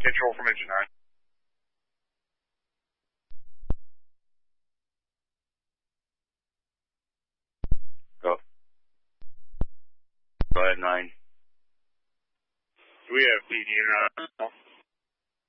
Control from engine 9. Go. Go ahead, 9. Do we have PD in